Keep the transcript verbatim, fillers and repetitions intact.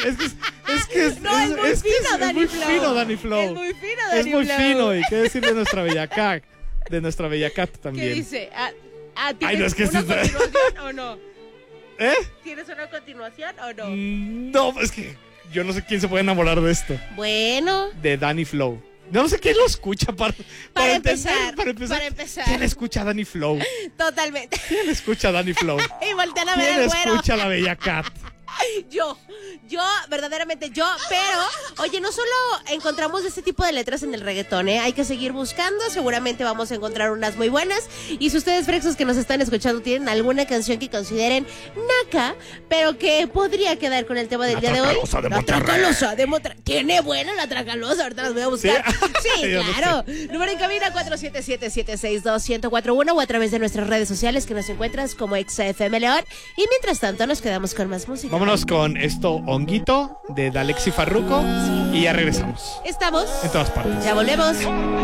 es que es, es que es, No, es muy es, fino, es, es Dani muy Flow. fino Dani Flow. Es muy fino, Dani Es muy Flow. fino, y qué decir de nuestra bella cat, de nuestra bella cat también. ¿Qué dice? Ah, ah, ¿tienes Ay, no, es que una sí- continuación o no? ¿Eh? ¿Tienes una continuación o no? Mm, No, es que yo no sé quién se puede enamorar de esto. Bueno, De Dani Flow. No sé quién lo escucha para, Para entender, empezar, para empezar. para empezar. ¿Quién escucha a Dani Flow? totalmente. ¿Quién escucha a Dani Flow? Y voltean a ver ¿Quién al güero. escucha a la bella cat? Yo, yo, verdaderamente yo, pero, oye, no solo encontramos este tipo de letras en el reggaetón, ¿eh? Hay que seguir buscando, seguramente vamos a encontrar unas muy buenas. Y si ustedes, frexos que nos están escuchando, tienen alguna canción que consideren naca, pero que podría quedar con el tema del La día de hoy. Tracalosa de La Monterrey. Tracalosa de Monterrey. Tiene buena la Tracalosa, ahorita las voy a buscar. ¿Sí? Sí, Yo no claro. Número en cabina cuatro siete siete, siete seis dos, uno cero cuatro uno o a través de nuestras redes sociales que nos encuentras como Exa F M León. Y mientras tanto nos quedamos con más música. Vámonos con esto, Honguito, de Dalexi Farruko, y ya regresamos. Estamos. En todas partes. Ya volvemos.